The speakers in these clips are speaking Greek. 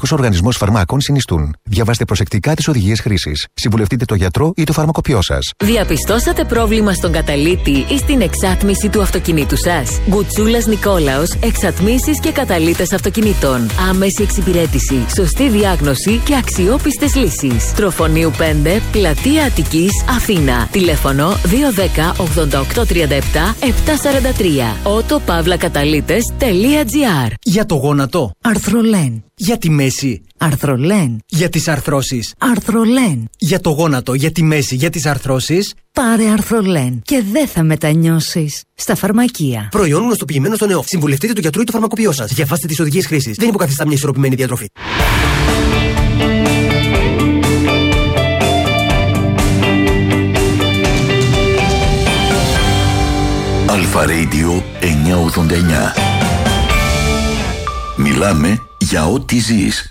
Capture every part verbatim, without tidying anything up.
Ευρωπαϊκός Οργανισμός Φαρμάκων συνιστούν. Διαβάστε προσεκτικά τις οδηγίες χρήσης. Συμβουλευτείτε τον γιατρό ή το φαρμακοποιό σας. Διαπιστώσατε πρόβλημα στον καταλύτη ή στην εξάτμιση του αυτοκινήτου σας? Γκουτσούλας Νικόλαος, εξατμίσεις και καταλύτες αυτοκινήτων. Άμεση εξυπηρέτηση, σωστή διάγνωση και αξιόπιστες λύσεις. Τροφονίου πέντε, Πλατεία Αττικής, Αθήνα. Τηλέφωνο δύο ένα μηδέν ογδόντα οκτώ τριάντα επτά επτακόσια σαράντα τρία. ότο παύλα καταλύτες τελεία τζι άρ. Για το γόνατο, Αρθρολέν. Για τη μέση, Αρθρολέν. Για τις αρθρώσεις, Αρθρολέν. Για το γόνατο, για τη μέση, για τις αρθρώσεις, πάρε Αρθρολέν και δεν θα μετανιώσεις. Στα φαρμακεία. Προϊόν γνωστοποιημένο στον ΕΟΦ. Συμβουλευτείτε τον γιατρό ή το φαρμακοποιό σας. Διαβάστε τις οδηγίες χρήσης. Δεν υποκαθιστά μια ισορροπημένη διατροφή. Αλφα Radio εννιακόσια ογδόντα εννιά. Μιλάμε για ό,τι ζεις.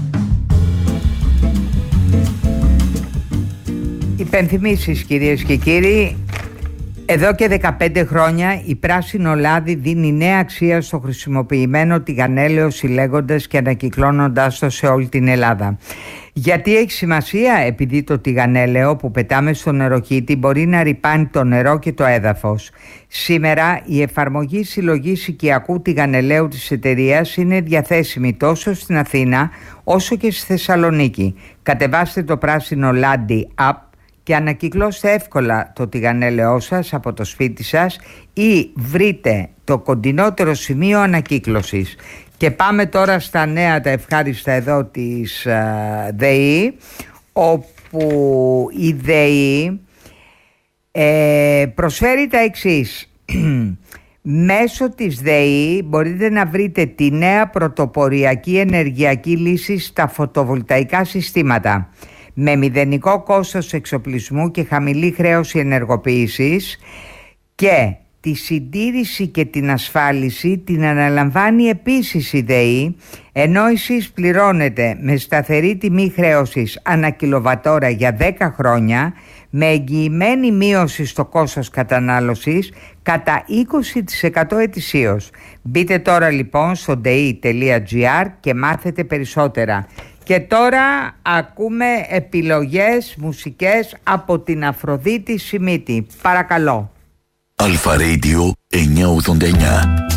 Υπενθυμίσεις, κυρίες και κύριοι. Εδώ και δεκαπέντε χρόνια η Πράσινο Λάδι δίνει νέα αξία στο χρησιμοποιημένο τηγανέλαιο, συλλέγοντας και ανακυκλώνοντας το σε όλη την Ελλάδα. Γιατί έχει σημασία? Επειδή το τηγανέλαιο που πετάμε στο νεροκήτη μπορεί να ρυπάνει το νερό και το έδαφος. Σήμερα η εφαρμογή συλλογής οικιακού τηγανελαίου της εταιρείας είναι διαθέσιμη τόσο στην Αθήνα όσο και στη Θεσσαλονίκη. Κατεβάστε το Πράσινο Λάδι app και ανακυκλώστε εύκολα το τηγανέλαιό σας από το σπίτι σας ή βρείτε το κοντινότερο σημείο ανακύκλωσης. Και πάμε τώρα στα νέα τα ευχάριστα εδώ της uh, ΔΕΗ, όπου η ΔΕΗ ε, προσφέρει τα εξής. Μέσω της ΔΕΗ μπορείτε να βρείτε τη νέα πρωτοποριακή ενεργειακή λύση στα φωτοβολταϊκά συστήματα με μηδενικό κόστος εξοπλισμού και χαμηλή χρέωση ενεργοποίησης, και τη συντήρηση και την ασφάλιση την αναλαμβάνει επίσης η ΔΕΗ, ενώ εσείς πληρώνετε με σταθερή τιμή χρέωσης ανά κιλοβατόρα για δέκα χρόνια, με εγγυημένη μείωση στο κόστος κατανάλωσης κατά είκοσι τοις εκατό ετησίως. Μπείτε τώρα λοιπόν στο ντι τελεία τζι άρ και μάθετε περισσότερα. Και τώρα ακούμε επιλογές μουσικές από την Αφροδίτη Σιμίτη. Παρακαλώ. Αλφα Radio εννιακόσια ογδόντα εννιά.